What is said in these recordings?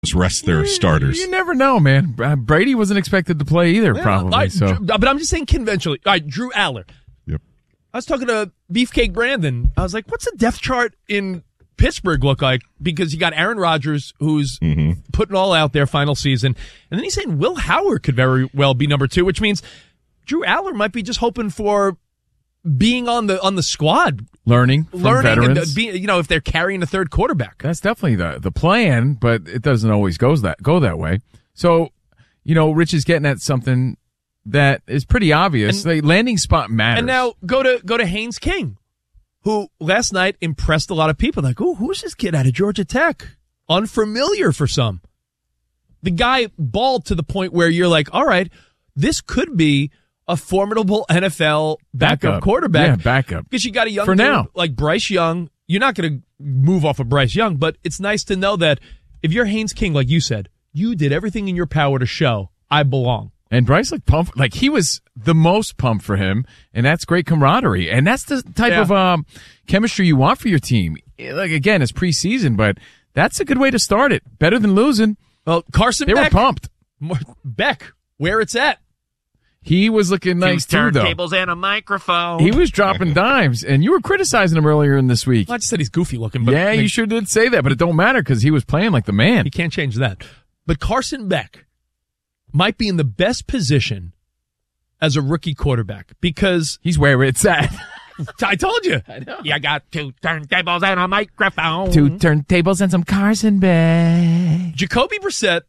rest their starters. You never know, man. Brady wasn't expected to play either, probably. But I'm just saying conventionally. All right, Drew Aller. Yep. I was talking to Beefcake Brandon. I was like, what's the depth chart in Pittsburgh look like? Because you got Aaron Rodgers, who's putting all out there final season. And then he's saying Will Howard could very well be number 2, which means Drew Aller might be just hoping for being on the squad. Learning veterans. And if they're carrying a third quarterback. That's definitely the plan, but it doesn't always go that way. So, Rich is getting at something that is pretty obvious. The landing spot matters. And now go to Haynes King, who last night impressed a lot of people. Like, oh, who's this kid out of Georgia Tech? Unfamiliar for some. The guy balled to the point where you're like, all right, this could be a formidable NFL backup quarterback. Yeah, backup. Because you got a young for dude now like Bryce Young. You're not going to move off of Bryce Young, but it's nice to know that if you're Haynes King, like you said, you did everything in your power to show I belong. And Bryce looked pumped. Like, he was the most pumped for him, and that's great camaraderie. And that's the type of chemistry you want for your team. Like, again, it's preseason, but that's a good way to start it. Better than losing. Well, Carson Beck. They were pumped. Beck, where it's at. He was looking nice, too, though. Turntables and a microphone. He was dropping dimes, and you were criticizing him earlier in this week. Well, I just said he's goofy looking. But yeah, you sure did say that, but it don't matter because he was playing like the man. You can't change that. But Carson Beck might be in the best position as a rookie quarterback because he's where it's at. I told you. I know. You got 2 turntables and a microphone. 2 turntables and some Carson Beck. Jacoby Brissett,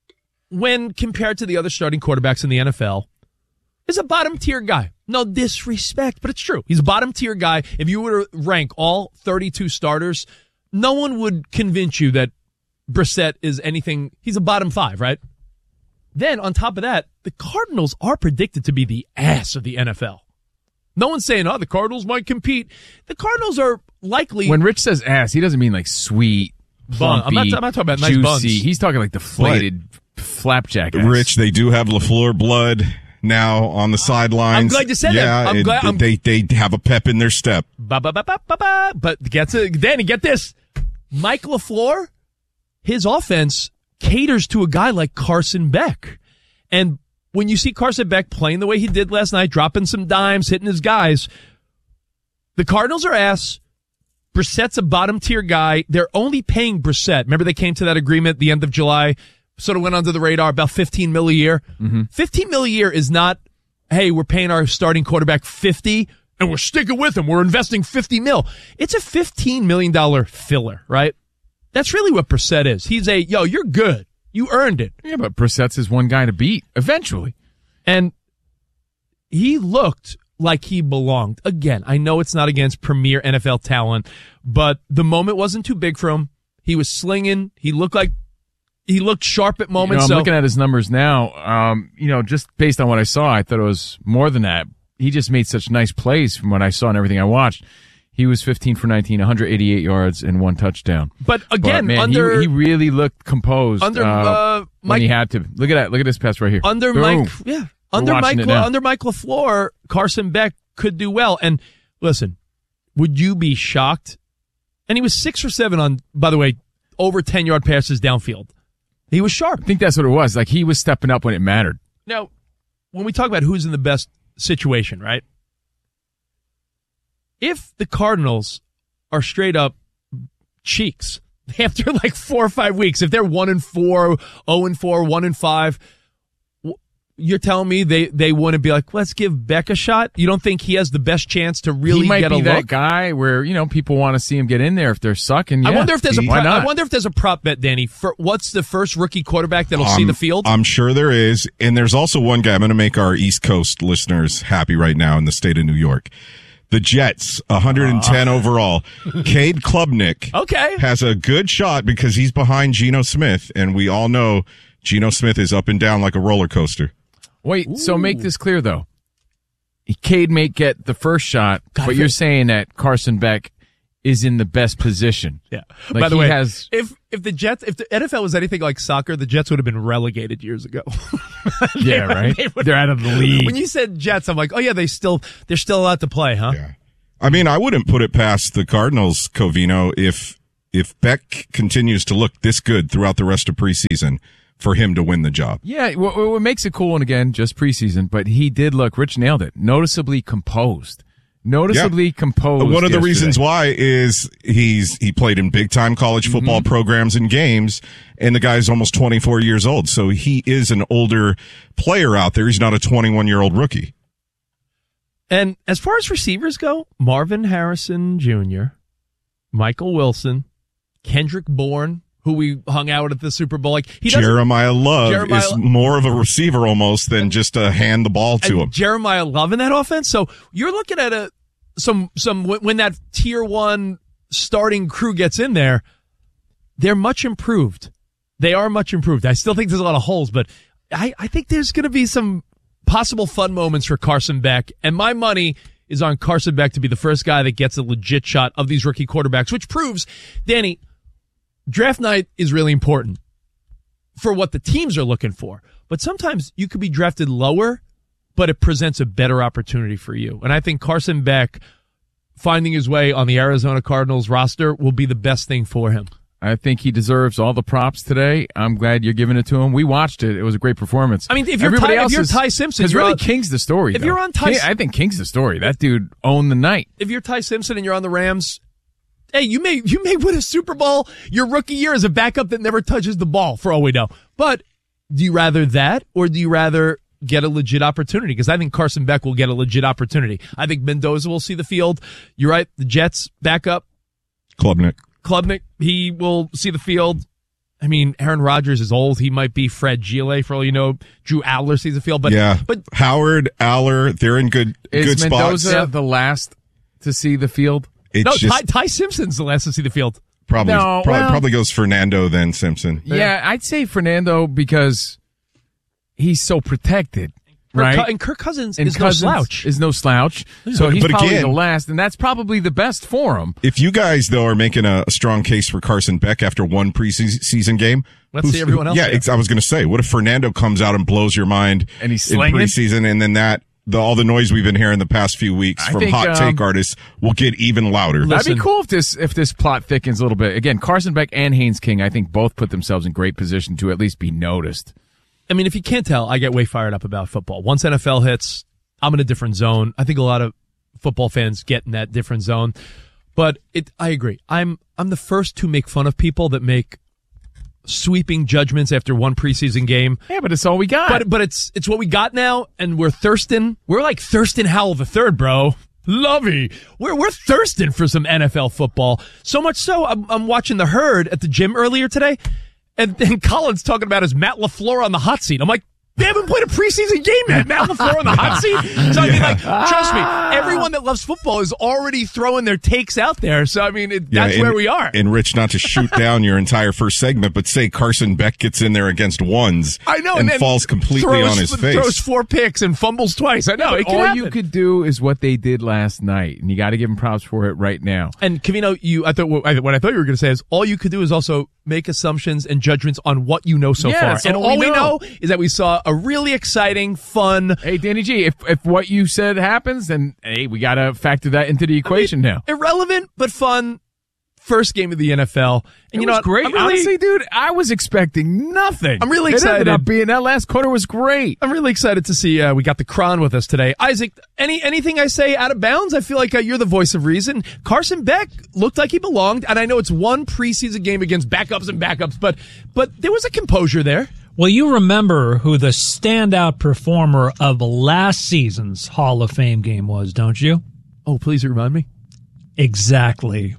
when compared to the other starting quarterbacks in the NFL, is a bottom-tier guy. No disrespect, but it's true. He's a bottom-tier guy. If you were to rank all 32 starters, no one would convince you that Brissett is anything. He's a bottom 5, right? Then, on top of that, the Cardinals are predicted to be the ass of the NFL. No one's saying, the Cardinals might compete. The Cardinals are likely. When Rich says ass, he doesn't mean like sweet, plumpy, I'm not talking about juicy. nice buns. He's talking like deflated flapjack ass. Rich, they do have LaFleur blood now on the sidelines. I'm glad you said that. I'm glad. They have a pep in their step. But Danny, get this. Mike LaFleur, his offense caters to a guy like Carson Beck. And when you see Carson Beck playing the way he did last night, dropping some dimes, hitting his guys, the Cardinals are ass. Brissett's a bottom-tier guy. They're only paying Brissett. Remember they came to that agreement at the end of July? Sort of went under the radar, about $15 million a year. Mm-hmm. $15 million a year is not, hey, we're paying our starting quarterback $50 and we're sticking with him. We're investing $50 million. It's a $15 million filler, right? That's really what Brissett is. He's you're good. You earned it. Yeah, but Brissett's his one guy to beat eventually. And he looked like he belonged. Again, I know it's not against premier NFL talent, but the moment wasn't too big for him. He was slinging. He looked sharp at moments. I'm looking at his numbers now. Just based on what I saw, I thought it was more than that. He just made such nice plays from what I saw and everything I watched. He was 15 for 19, 188 yards and 1 touchdown. But again, man, he really looked composed when he had to. Look at that. Look at this pass right here. Under Mike LaFleur, Carson Beck could do well. And listen, would you be shocked? And he was 6 or 7 on, by the way, over 10-yard passes downfield. He was sharp. I think that's what it was. Like, he was stepping up when it mattered. Now, when we talk about who's in the best situation, right? If the Cardinals are straight up cheeks after like 4 or 5 weeks, if they're 1-4, 0-4, 1-5, you're telling me they wouldn't be like, let's give Beck a shot? You don't think he has the best chance to really get a look? He might be that guy where, people want to see him get in there if they're sucking. Yeah. I wonder if there's a prop bet, Danny, for what's the first rookie quarterback that'll see the field? I'm sure there is. And there's also one guy. I'm going to make our East Coast listeners happy right now in the state of New York. The Jets, 110 overall. Cade Klubnik has a good shot because he's behind Geno Smith, and we all know Geno Smith is up and down like a roller coaster. Wait, so make this clear, though. Cade may get the first shot, but you're saying that Carson Beck is in the best position. Yeah. Like, by the way, if the NFL was anything like soccer, the Jets would have been relegated years ago. Yeah, right? They're out of the league. When you said Jets, I'm like, oh yeah, they're still allowed to play, huh? Yeah. I mean, I wouldn't put it past the Cardinals, Covino, if if Beck continues to look this good throughout the rest of preseason, for him to win the job. Yeah, what makes it cool, and again, just preseason, but he did look, Rich nailed it, noticeably composed. Composed. One of the yesterday. reasons why is he played in big time college football programs and games, and the guy's almost 24 years old. So he is an older player out there. He's not a 21-year-old rookie. And as far as receivers go, Marvin Harrison Jr., Michael Wilson, Kendrick Bourne, who we hung out at the Super Bowl. Like Jeremiah Love is more of a receiver almost than just to hand the ball to him. Jeremiah Love in that offense. So you're looking at some when that tier 1 starting crew gets in there, they're much improved. They are much improved. I still think there's a lot of holes, but I think there's going to be some possible fun moments for Carson Beck. And my money is on Carson Beck to be the first guy that gets a legit shot of these rookie quarterbacks, which proves, Danny, draft night is really important for what the teams are looking for. But sometimes you could be drafted lower, but it presents a better opportunity for you. And I think Carson Beck finding his way on the Arizona Cardinals roster will be the best thing for him. I think he deserves all the props today. I'm glad you're giving it to him. We watched it. It was a great performance. I mean, if you're Ty Simpson, because really King's the story. If you're on Ty, I think King's the story. That dude owned the night. If you're Ty Simpson and you're on the Rams, hey, you may win a Super Bowl your rookie year as a backup that never touches the ball, for all we know. But do you rather that, or do you rather get a legit opportunity? Because I think Carson Beck will get a legit opportunity. I think Mendoza will see the field. You're right. The Jets backup. Klubnik, he will see the field. I mean, Aaron Rodgers is old. He might be Fred Gile, for all you know. Drew Aller sees the field. But Howard, Aller, they're in good spots. Is Mendoza the last to see the field? Ty Simpson's the last to see the field. Probably goes Fernando then Simpson. Yeah, I'd say Fernando because he's so protected. Right? And Kirk Cousins is no slouch. So he's probably the last, and that's probably the best for him. If you guys, though, are making a strong case for Carson Beck after one preseason game, let's see everyone else. I was going to say, what if Fernando comes out and blows your mind and he's in preseason, and then all the noise we've been hearing the past few weeks from hot take artists will get even louder. That'd be cool if this plot thickens a little bit. Again, Carson Beck and Haynes King, I think, both put themselves in great position to at least be noticed. I mean, if you can't tell, I get way fired up about football. Once NFL hits, I'm in a different zone. I think a lot of football fans get in that different zone. But I agree. I'm the first to make fun of people that make sweeping judgments after one preseason game. Yeah, but it's all we got. But it's what we got now, and we're thirsting. We're like Thurston Howell III, bro. Lovey. We're thirsting for some NFL football. So much so, I'm watching The Herd at the gym earlier today. And then Colin's talking about his Matt LaFleur on the hot seat. I'm like, they haven't played a preseason game yet. Matt LaFleur on the hot seat. So I mean, trust me, everyone that loves football is already throwing their takes out there. So I mean, that's where we are. And Rich, not to shoot down your entire first segment, but say Carson Beck gets in there against ones, I know, and falls completely on his face, throws 4 picks and fumbles twice. I know. All you could do is what they did last night, and you got to give them props for it right now. And Covino, what I thought you were going to say is all you could do is also make assumptions and judgments on what you know so far. And all we know is that we saw a really exciting, fun. Hey, Danny G, if what you said happens, then hey, we got to factor that into the equation now. Irrelevant but fun first game of the NFL. And it was great. Honestly, dude, I was expecting nothing. I'm really excited. It ended up being that last quarter was great. I'm really excited to see we got the Cron with us today. Isaac, anything I say out of bounds? I feel like you're the voice of reason. Carson Beck looked like he belonged, and I know it's one preseason game against backups, but there was a composure there. Well, you remember who the standout performer of last season's Hall of Fame game was, don't you? Oh, please remind me. Exactly.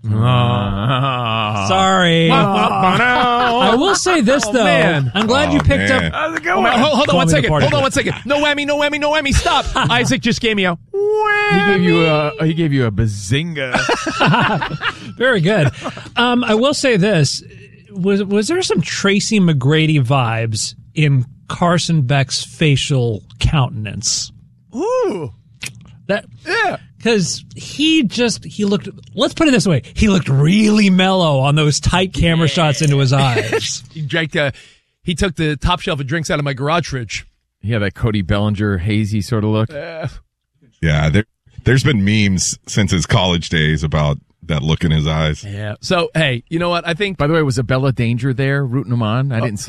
Sorry. I will say this, though. Man. I'm glad you picked up. How's it going? Hold on one second. No whammy. Stop. Isaac just gave me a whammy. He gave you a bazinga. Very good. I will say this. Was there some Tracy McGrady vibes in Carson Beck's facial countenance? Ooh. Because he looked, let's put it this way, he looked really mellow on those tight camera shots into his eyes. He took the top shelf of drinks out of my garage fridge. Yeah, that Cody Bellinger hazy sort of look. Yeah, there's been memes since his college days about that look in his eyes. Yeah. So, hey, you know what? I think. By the way, was Bella Danger there rooting him on? I didn't see